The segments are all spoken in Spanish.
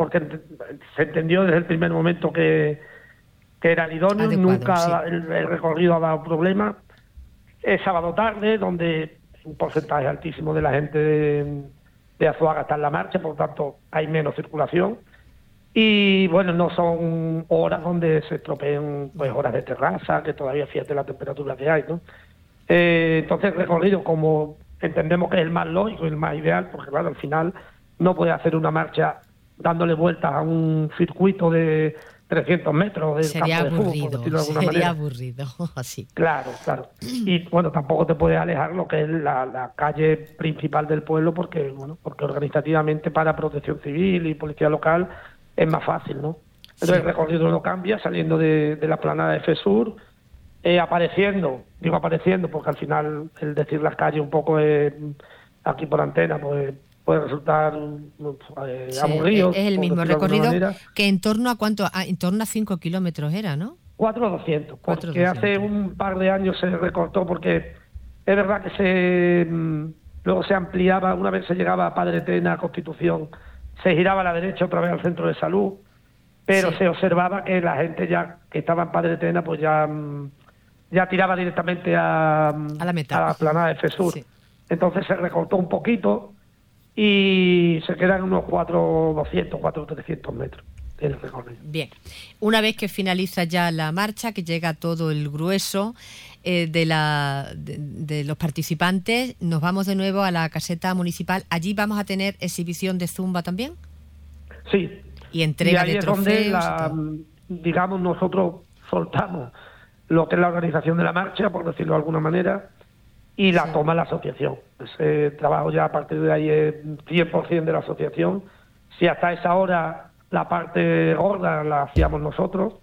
porque se entendió desde el primer momento que era el idóneo. Adecuado, nunca sí. el recorrido ha dado problemas. Es sábado tarde, donde un porcentaje altísimo de la gente de Azuaga está en la marcha, por lo tanto hay menos circulación. Y bueno, no son horas donde se estropeen pues horas de terraza, que todavía fíjate la temperatura que hay, ¿no? Entonces el recorrido, como entendemos que es el más lógico y el más ideal, porque claro, al final no puede hacer una marcha dándole vueltas a un circuito de 300 metros del Sería campo de fútbol, por aburrido, decirlo de alguna sería manera. aburrido, así. Claro, claro. Y bueno, tampoco te puedes alejar lo que es la calle principal del pueblo, porque organizativamente para Protección Civil y Policía Local es más fácil, ¿no? Entonces el recorrido no cambia, saliendo de la planada de FESUR, apareciendo porque al final el decir las calles un poco aquí por antena pues puede resultar aburrido. Es el por mismo decirlo de alguna recorrido manera. que en torno a cuánto, en torno a 5 kilómetros era, ¿no? 4.200, porque 4.200. hace un par de años se recortó, porque es verdad que luego se ampliaba, una vez se llegaba a Padre Tena, Constitución, se giraba a la derecha otra vez al centro de salud, pero Sí. se observaba que la gente ya que estaba en Padre Tena pues ya tiraba directamente a la meta. a la planada de FESUR. Sí. Entonces se recortó un poquito y se quedan unos 4.200, 4.300 metros el recorrido. Bien, una vez que finaliza ya la marcha, que llega todo el grueso de los participantes, nos vamos de nuevo a la caseta municipal. ¿Allí vamos a tener exhibición de zumba también? Sí. Y entrega ahí de es donde trofeos. digamos, nosotros soltamos lo que es la organización de la marcha, por decirlo de alguna manera, y la toma la asociación. Ese trabajo ya a partir de ahí es 100% de la asociación. Si hasta esa hora la parte gorda la hacíamos nosotros,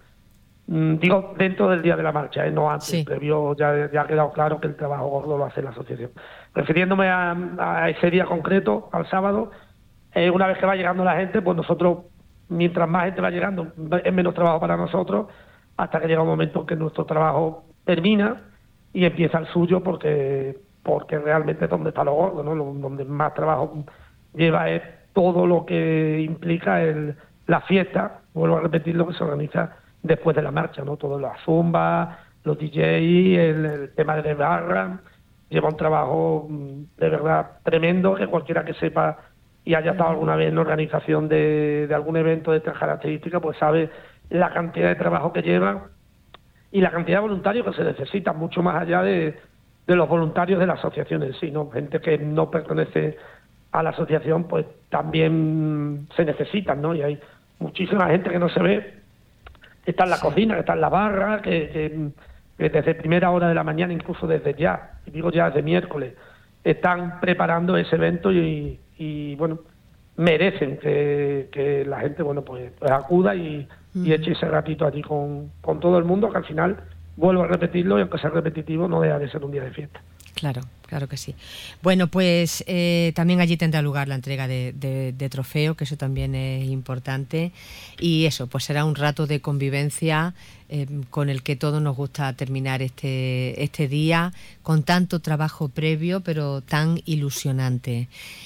digo dentro del día de la marcha, no antes, Sí. previo ya ha quedado claro que el trabajo gordo lo hace la asociación. Refiriéndome a ese día concreto, al sábado, una vez que va llegando la gente, pues nosotros, mientras más gente va llegando, es menos trabajo para nosotros, hasta que llega un momento en que nuestro trabajo termina y empieza el suyo, porque realmente es donde está lo gordo, ¿no? Donde más trabajo lleva es todo lo que implica la fiesta, vuelvo a repetir, lo que se organiza después de la marcha, ¿no? Todo la zumba, los DJ, el tema de barra, lleva un trabajo de verdad tremendo, que cualquiera que sepa y haya estado alguna vez en la organización de algún evento de estas características, pues sabe la cantidad de trabajo que lleva y la cantidad de voluntarios que se necesitan, mucho más allá de los voluntarios de la asociación en sí, ¿no? Gente que no pertenece a la asociación, pues también se necesitan, ¿no? Y hay muchísima gente que no se ve, que está en la cocina, que está en la barra, que desde primera hora de la mañana, incluso desde ya, y digo ya desde miércoles, están preparando ese evento y bueno, merecen que la gente, bueno, pues acuda y eche ese ratito allí con todo el mundo, que al final, vuelvo a repetirlo, y aunque sea repetitivo, no deja de ser un día de fiesta. Claro, claro que sí. Bueno, pues también allí tendrá lugar la entrega de trofeo, que eso también es importante. Y eso, pues será un rato de convivencia con el que todos nos gusta terminar este día, con tanto trabajo previo, pero tan ilusionante.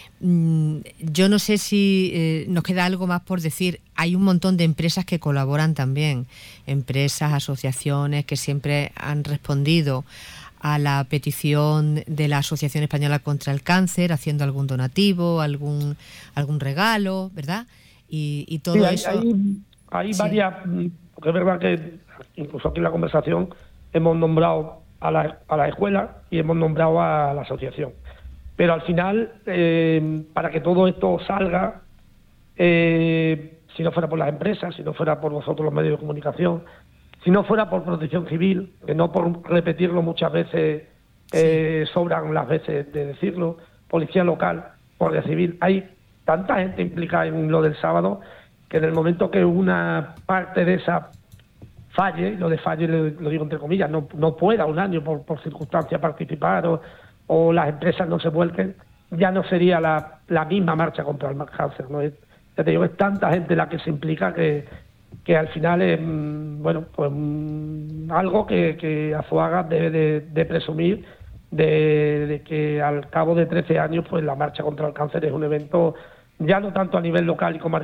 Yo no sé si nos queda algo más por decir. Hay un montón de empresas que colaboran también, empresas, asociaciones que siempre han respondido a la petición de la Asociación Española contra el Cáncer, haciendo algún donativo, algún regalo, ¿verdad? Y todo sí, eso. Hay varias, porque es verdad que incluso aquí en la conversación hemos nombrado a la escuela y hemos nombrado a la asociación. Pero al final, para que todo esto salga, si no fuera por las empresas, si no fuera por vosotros los medios de comunicación, si no fuera por Protección Civil, que no por repetirlo muchas veces, sobran las veces de decirlo, Policía Local, Guardia Civil, hay tanta gente implicada en lo del sábado, que en el momento que una parte de esa falle, y lo de falle lo digo entre comillas, no pueda un año por circunstancias participar o las empresas no se vuelquen, ya no sería la misma marcha contra el cáncer, ¿no? Ya te digo, es tanta gente la que se implica que al final es pues algo que Azuaga debe de presumir de que al cabo de 13 años pues la marcha contra el cáncer es un evento ya no tanto a nivel local y comarcal,